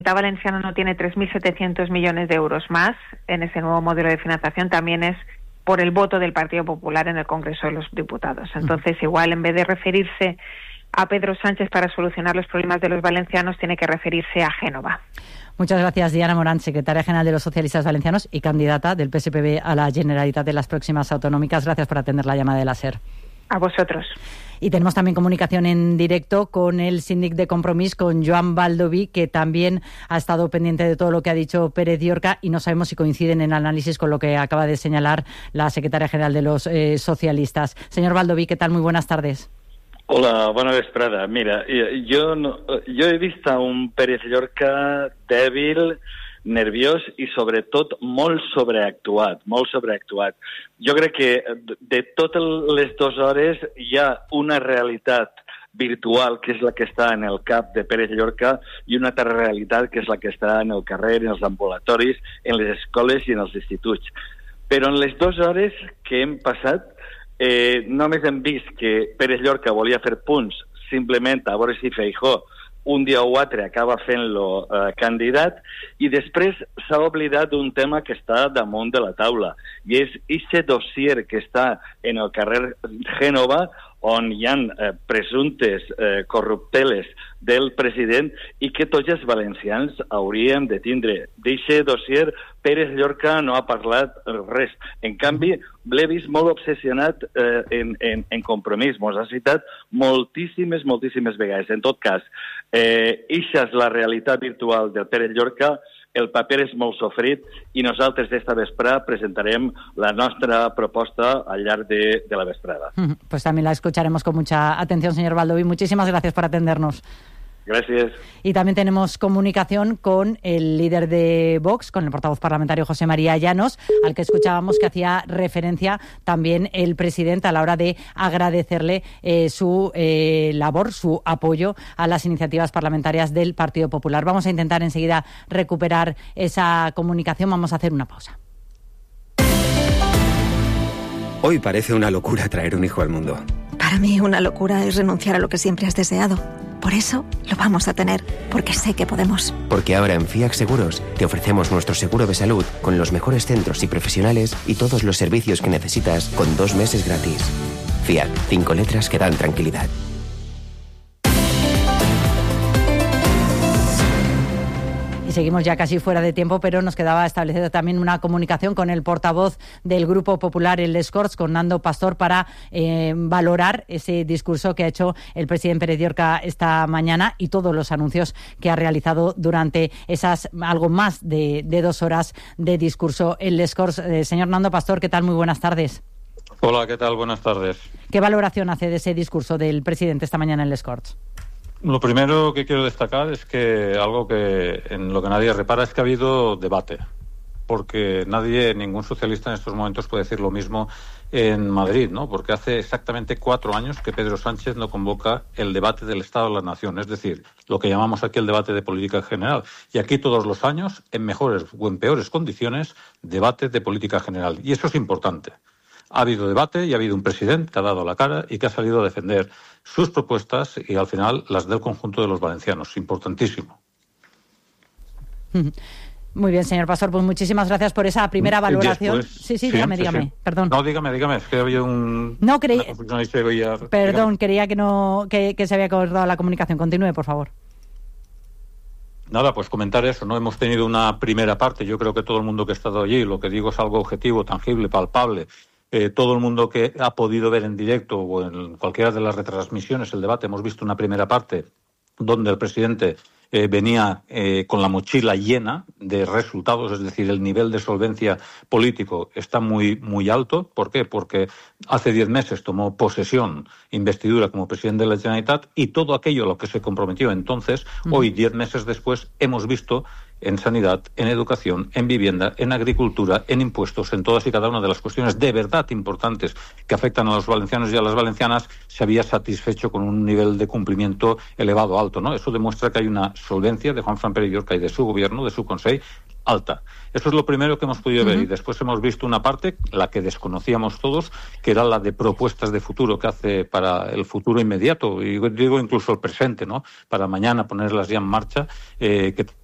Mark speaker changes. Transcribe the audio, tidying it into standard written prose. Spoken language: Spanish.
Speaker 1: Valenciano no tiene 3.700 millones de euros más en ese nuevo modelo de financiación, también es por el voto del Partido Popular en el Congreso de los Diputados. Entonces, igual, en vez de referirse a Pedro Sánchez para solucionar los problemas de los valencianos, tiene que referirse a Génova.
Speaker 2: Muchas gracias, Diana Morán, secretaria general de los socialistas valencianos y candidata del PSPB a la Generalitat de las próximas autonómicas. Gracias por atender la llamada de la SER.
Speaker 1: A vosotros.
Speaker 2: Y tenemos también comunicación en directo con el síndic de Compromís, con Joan Baldoví, que también ha estado pendiente de todo lo que ha dicho Pérez Llorca, y no sabemos si coinciden en análisis con lo que acaba de señalar la secretaria general de los socialistas. Señor Baldoví, ¿qué tal? Muy buenas tardes.
Speaker 3: Hola, bona vesprada. Mira, jo he vist un Pérez Llorca dèbil, nerviós i sobretot molt sobreactuat. Jo crec que de totes les 2 hores hi ha una realitat virtual que és la que està en el cap de Pérez Llorca i una altra realitat que és la que està en el carrer, en els ambulatoris, en les escoles i en els instituts. Però en les 2 hores que hem passat només hem vist que Pérez Llorca volia fer punts simplement a veure si Feijóo un dia o altre acaba fent-lo candidat, i després s'ha oblidat d'un tema que està damunt de la taula, i és aquest dossier que està en el carrer Génova, on hi ha presumptes corrupteles del president i que tots els valencians hauríem de tindre. D'aquest dossier Pérez Llorca no ha parlat res. En canvi, l'he vist molt obsessionat en Compromís. Mos ha citat moltíssimes vegades. En tot cas, ixa és la realitat virtual del Pérez Llorca. El paper és molt sofrit i nosaltres d'esta vesprada presentarem la nostra proposta al llarg de la vesprada.
Speaker 2: Pues también la escucharemos con mucha atención, señor Baldoví. Muchísimas gracias por atendernos.
Speaker 3: Gracias.
Speaker 2: Y también tenemos comunicación con el líder de Vox, con el portavoz parlamentario José María Llanos, al que escuchábamos que hacía referencia también el presidente a la hora de agradecerle su labor, su apoyo a las iniciativas parlamentarias del Partido Popular. Vamos a intentar enseguida recuperar esa comunicación. Vamos a hacer una pausa.
Speaker 4: Hoy parece una locura traer un hijo al mundo.
Speaker 5: Para mí una locura es renunciar a lo que siempre has deseado. Por eso lo vamos a tener, porque sé que podemos.
Speaker 4: Porque ahora en FIAC Seguros te ofrecemos nuestro seguro de salud con los mejores centros y profesionales y todos los servicios que necesitas con 2 meses gratis. FIAC, 5 letras que dan tranquilidad.
Speaker 2: Y seguimos ya casi fuera de tiempo, pero nos quedaba establecida también una comunicación con el portavoz del Grupo Popular en les Corts, con Nando Pastor, para valorar ese discurso que ha hecho el presidente Pérez Llorca esta mañana y todos los anuncios que ha realizado durante esas algo más de 2 horas de discurso en les Corts. Señor Nando Pastor, ¿qué tal? Muy buenas tardes.
Speaker 6: Hola, ¿qué tal? Buenas tardes.
Speaker 2: ¿Qué valoración hace de ese discurso del presidente esta mañana en les Corts?
Speaker 6: Lo primero que quiero destacar es que algo que en lo que nadie repara es que ha habido debate, porque ningún socialista en estos momentos puede decir lo mismo en Madrid, ¿no? Porque hace exactamente 4 años que Pedro Sánchez no convoca el debate del Estado de la Nación, es decir, lo que llamamos aquí el debate de política general. Y aquí todos los años, en mejores o en peores condiciones, debate de política general. Y eso es importante. Ha habido debate y ha habido un presidente que ha dado la cara y que ha salido a defender sus propuestas y al final las del conjunto de los valencianos. Importantísimo.
Speaker 2: Muy bien, señor Pastor, pues muchísimas gracias por esa primera valoración. Sí, dígame,
Speaker 6: sí.
Speaker 2: Perdón.
Speaker 6: No, dígame, es que había un...
Speaker 2: No, creí...
Speaker 6: Perdón,
Speaker 2: creía que se había cortado la comunicación. Continúe, por favor.
Speaker 6: Nada, pues comentar eso, ¿no? Hemos tenido una primera parte, yo creo que todo el mundo que ha estado allí, lo que digo es algo objetivo, tangible, palpable. Todo el mundo que ha podido ver en directo o en cualquiera de las retransmisiones el debate, hemos visto una primera parte donde el presidente venía con la mochila llena de resultados, es decir, el nivel de solvencia político está muy, muy alto. ¿Por qué? Porque hace 10 meses tomó posesión, investidura como presidente de la Generalitat, y todo aquello a lo que se comprometió entonces, hoy, 10 meses después, hemos visto en sanidad, en educación, en vivienda, en agricultura, en impuestos, en todas y cada una de las cuestiones de verdad importantes que afectan a los valencianos y a las valencianas, se había satisfecho con un nivel de cumplimiento elevado, alto, ¿no? Eso demuestra que hay una solvencia de Juanfran Pérez Llorca y de su gobierno, de su Consell, alta. Eso es lo primero que hemos podido ver, y después hemos visto una parte, la que desconocíamos todos, que era la de propuestas de futuro que hace para el futuro inmediato, y digo incluso el presente, ¿no? Para mañana ponerlas ya en marcha, que